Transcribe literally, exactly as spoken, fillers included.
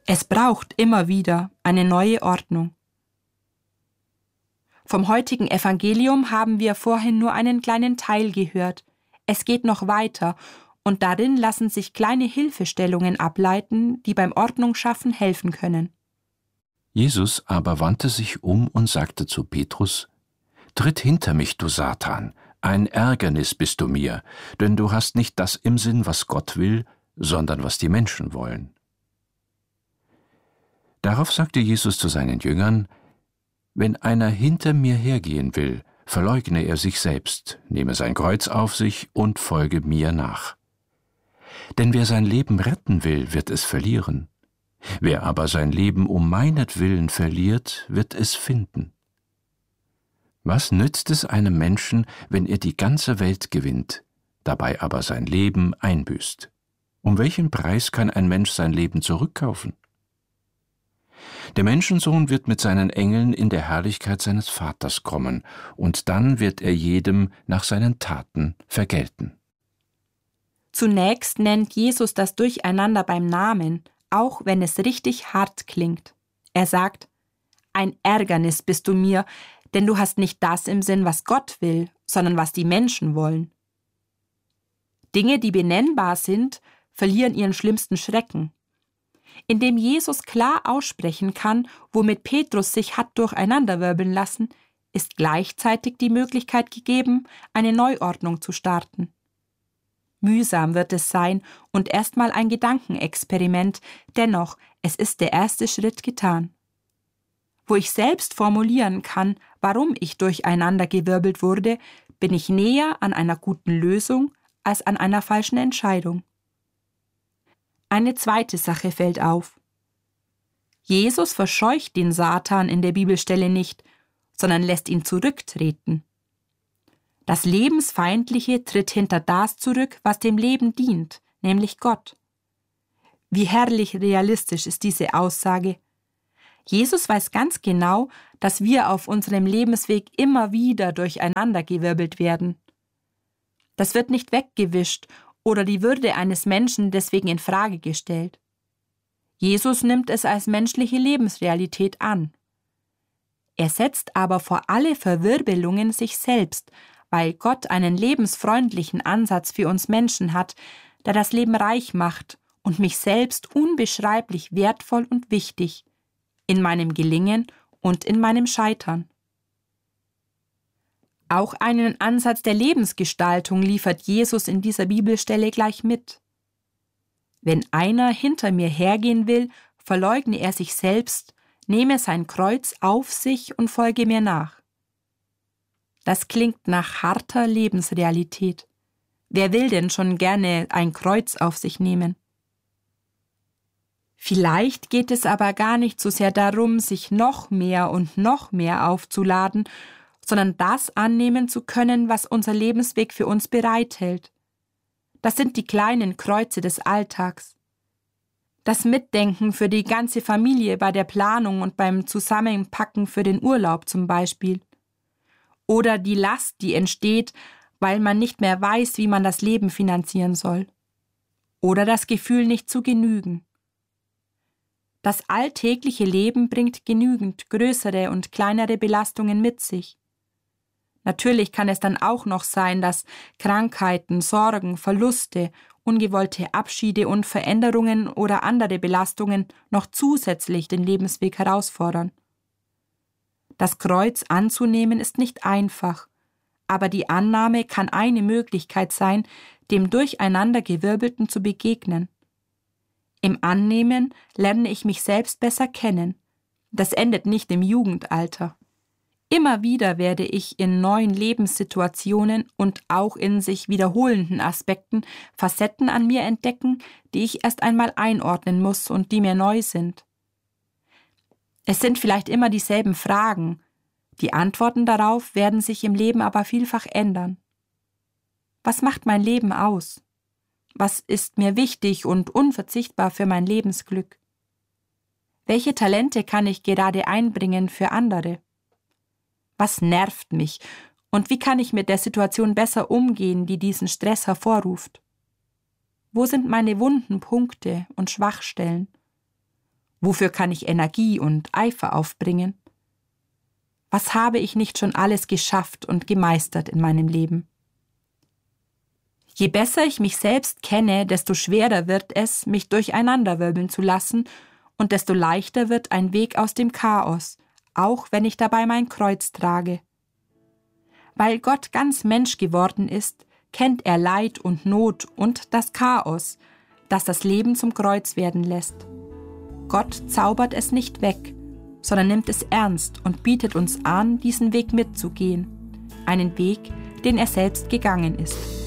Es braucht immer wieder eine neue Ordnung. Vom heutigen Evangelium haben wir vorhin nur einen kleinen Teil gehört. Es geht noch weiter und darin lassen sich kleine Hilfestellungen ableiten, die beim Ordnungsschaffen helfen können. Jesus aber wandte sich um und sagte zu Petrus: »Tritt hinter mich, du Satan, ein Ärgernis bist du mir, denn du hast nicht das im Sinn, was Gott will, sondern was die Menschen wollen.« Darauf sagte Jesus zu seinen Jüngern: »Wenn einer hinter mir hergehen will, verleugne er sich selbst, nehme sein Kreuz auf sich und folge mir nach. Denn wer sein Leben retten will, wird es verlieren. Wer aber sein Leben um meinetwillen verliert, wird es finden. Was nützt es einem Menschen, wenn er die ganze Welt gewinnt, dabei aber sein Leben einbüßt? Um welchen Preis kann ein Mensch sein Leben zurückkaufen? Der Menschensohn wird mit seinen Engeln in der Herrlichkeit seines Vaters kommen, und dann wird er jedem nach seinen Taten vergelten.« Zunächst nennt Jesus das Durcheinander beim Namen, auch wenn es richtig hart klingt. Er sagt: »Ein Ärgernis bist du mir, denn du hast nicht das im Sinn, was Gott will, sondern was die Menschen wollen.« Dinge, die benennbar sind, verlieren ihren schlimmsten Schrecken. Indem Jesus klar aussprechen kann, womit Petrus sich hat durcheinanderwirbeln lassen, ist gleichzeitig die Möglichkeit gegeben, eine Neuordnung zu starten. Mühsam wird es sein und erstmal ein Gedankenexperiment, dennoch, es ist der erste Schritt getan. Wo ich selbst formulieren kann, warum ich durcheinandergewirbelt wurde, bin ich näher an einer guten Lösung als an einer falschen Entscheidung. Eine zweite Sache fällt auf. Jesus verscheucht den Satan in der Bibelstelle nicht, sondern lässt ihn zurücktreten. Das Lebensfeindliche tritt hinter das zurück, was dem Leben dient, nämlich Gott. Wie herrlich realistisch ist diese Aussage. Jesus weiß ganz genau, dass wir auf unserem Lebensweg immer wieder durcheinandergewirbelt werden. Das wird nicht weggewischt oder die Würde eines Menschen deswegen in Frage gestellt. Jesus nimmt es als menschliche Lebensrealität an. Er setzt aber vor alle Verwirbelungen sich selbst, weil Gott einen lebensfreundlichen Ansatz für uns Menschen hat, der das Leben reich macht und mich selbst unbeschreiblich wertvoll und wichtig, in meinem Gelingen und in meinem Scheitern. Auch einen Ansatz der Lebensgestaltung liefert Jesus in dieser Bibelstelle gleich mit. Wenn einer hinter mir hergehen will, verleugne er sich selbst, nehme sein Kreuz auf sich und folge mir nach. Das klingt nach harter Lebensrealität. Wer will denn schon gerne ein Kreuz auf sich nehmen? Vielleicht geht es aber gar nicht so sehr darum, sich noch mehr und noch mehr aufzuladen, sondern das annehmen zu können, was unser Lebensweg für uns bereithält. Das sind die kleinen Kreuze des Alltags. Das Mitdenken für die ganze Familie bei der Planung und beim Zusammenpacken für den Urlaub zum Beispiel. Oder die Last, die entsteht, weil man nicht mehr weiß, wie man das Leben finanzieren soll. Oder das Gefühl, nicht zu genügen. Das alltägliche Leben bringt genügend größere und kleinere Belastungen mit sich. Natürlich kann es dann auch noch sein, dass Krankheiten, Sorgen, Verluste, ungewollte Abschiede und Veränderungen oder andere Belastungen noch zusätzlich den Lebensweg herausfordern. Das Kreuz anzunehmen ist nicht einfach, aber die Annahme kann eine Möglichkeit sein, dem Durcheinandergewirbelten zu begegnen. Im Annehmen lerne ich mich selbst besser kennen. Das endet nicht im Jugendalter. Immer wieder werde ich in neuen Lebenssituationen und auch in sich wiederholenden Aspekten Facetten an mir entdecken, die ich erst einmal einordnen muss und die mir neu sind. Es sind vielleicht immer dieselben Fragen, die Antworten darauf werden sich im Leben aber vielfach ändern. Was macht mein Leben aus? Was ist mir wichtig und unverzichtbar für mein Lebensglück? Welche Talente kann ich gerade einbringen für andere? Was nervt mich und wie kann ich mit der Situation besser umgehen, die diesen Stress hervorruft? Wo sind meine wunden Punkte und Schwachstellen? Wofür kann ich Energie und Eifer aufbringen? Was habe ich nicht schon alles geschafft und gemeistert in meinem Leben? Je besser ich mich selbst kenne, desto schwerer wird es, mich durcheinanderwirbeln zu lassen, und desto leichter wird ein Weg aus dem Chaos, auch wenn ich dabei mein Kreuz trage. Weil Gott ganz Mensch geworden ist, kennt er Leid und Not und das Chaos, das das Leben zum Kreuz werden lässt. Gott zaubert es nicht weg, sondern nimmt es ernst und bietet uns an, diesen Weg mitzugehen, einen Weg, den er selbst gegangen ist.